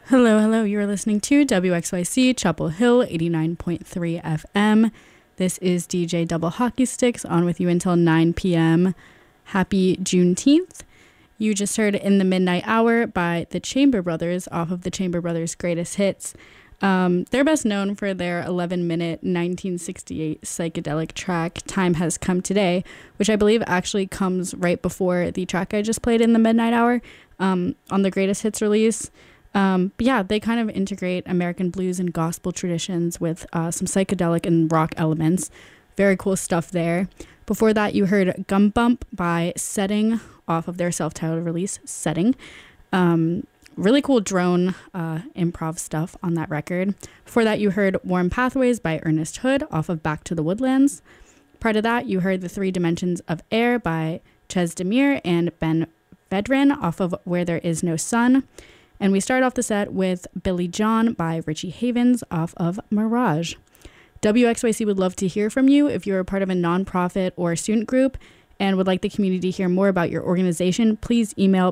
Hello, hello. You're listening to WXYC Chapel Hill 89.3 FM. This is DJ Double Hockey Sticks on with you until 9 p.m. Happy Juneteenth. You just heard In the Midnight Hour by the Chamber Brothers off of the Chamber Brothers' Greatest Hits. They're best known for their 11-minute 1968 psychedelic track, Time Has Come Today, which I believe actually comes right before the track I just played in the Midnight Hour on the Greatest Hits release. But yeah, they kind of integrate American blues and gospel traditions with some psychedelic and rock elements. Very cool stuff there. Before that, you heard Gum Bump by Setting off of their self-titled release, Setting. Really cool drone improv stuff on that record. Before that, you heard Warm Pathways by Ernest Hood off of Back to the Woodlands. Prior to that, you heard The Three Dimensions of Air by Ches Demire and Ben Vedran off of Where There Is No Sun. And we start off the set with Billy John by Richie Havens off of Mirage. WXYC would love to hear from you if you're a part of a nonprofit or student group and would like the community to hear more about your organization. Please email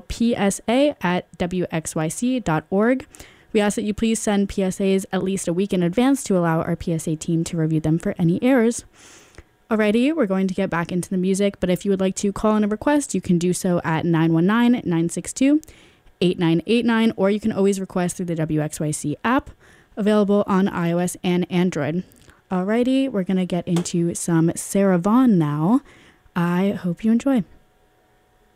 psa@wxyc.org. We ask that you please send PSAs at least a week in advance to allow our PSA team to review them for any errors. Alrighty, we're going to get back into the music, but if you would like to call in a request, you can do so at 919-962-8989, or you can always request through the WXYC app, available on iOS and Android. Alrighty, we're going to get into some Sarah Vaughan now. I hope you enjoy.